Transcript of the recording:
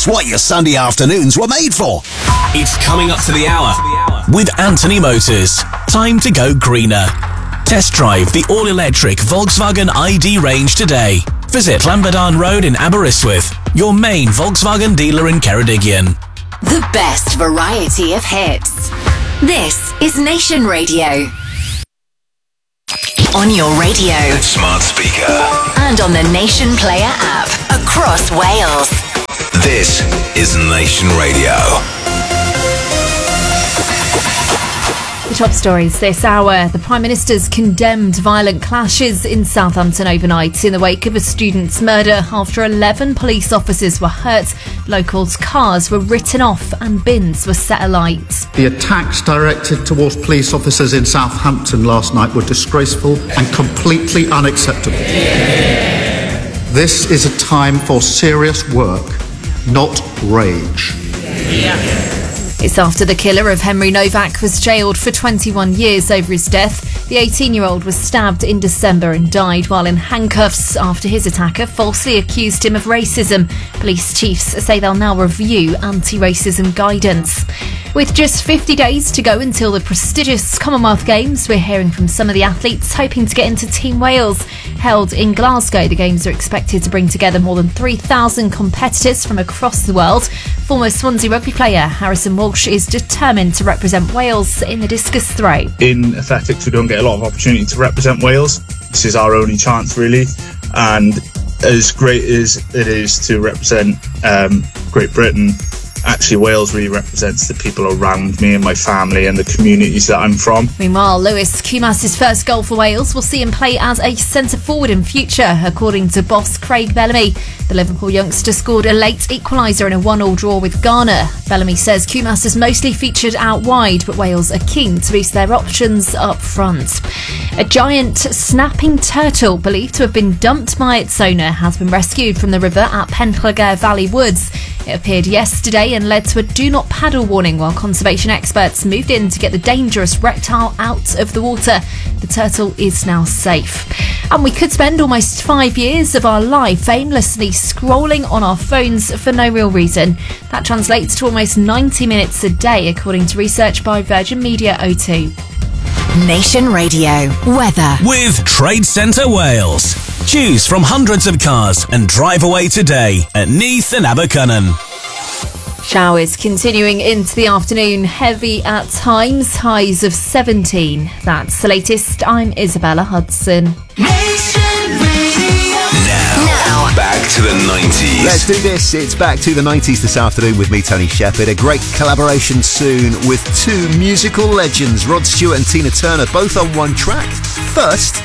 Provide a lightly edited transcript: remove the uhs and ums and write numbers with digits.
It's what your Sunday afternoons were made for. It's coming up to the hour with Anthony Motors. Time to go greener. Test drive the all-electric Volkswagen ID range today. Visit Lamberdarn Road in Aberystwyth, your main Volkswagen dealer in Ceredigion. The best variety of hits. This is Nation Radio. On your radio, smart speaker, and on the Nation Player app across Wales. This is Nation Radio. The top stories this hour. The Prime Minister's condemned violent clashes in Southampton overnight in the wake of a student's murder after 11 police officers were hurt. Locals' cars were written off and bins were set alight. The attacks directed towards police officers in Southampton last night were disgraceful and completely unacceptable. This is a time for serious work, not rage. It's after the killer of Henry Novak was jailed for 21 years over his death. The 18-year-old was stabbed in December and died while in handcuffs after his attacker falsely accused him of racism. Police chiefs say they'll now review anti-racism guidance. With just 50 days to go until the prestigious Commonwealth Games, we're hearing from some of the athletes hoping to get into Team Wales. Held in Glasgow, the Games are expected to bring together more than 3,000 competitors from across the world. Former Swansea rugby player Harrison Walsh is determined to represent Wales in the discus throw. In athletics, we don't get a lot of opportunity to represent Wales. This is our only chance, really. And as great as it is to represent Great Britain, actually Wales really represents the people around me and my family and the communities that I'm from. Meanwhile, Lewis Kumas' first goal for Wales will see him play as a centre-forward in future, according to boss Craig Bellamy. The Liverpool youngster scored a late equaliser in a 1-1 draw with Ghana. Bellamy says Kumas has mostly featured out wide, but Wales are keen to boost their options up front. A giant snapping turtle believed to have been dumped by its owner has been rescued from the river at Penllygare Valley Woods. It appeared yesterday and led to a do not paddle warning while conservation experts moved in to get the dangerous reptile out of the water. The turtle is now safe. And we could spend almost 5 years of our life aimlessly scrolling on our phones for no real reason. That translates to almost 90 minutes a day, according to research by Virgin Media O2. Nation Radio weather with Trade Centre Wales. Choose from hundreds of cars and drive away today at Neath and Abercynon. Showers continuing into the afternoon, heavy at times, highs of 17. That's the latest. I'm Isabella Hudson. Now, back to the 90s. Let's do this. It's back to the 90s this afternoon with me, Tony Shepherd. A great collaboration soon with two musical legends, Rod Stewart and Tina Turner, both on one track. First,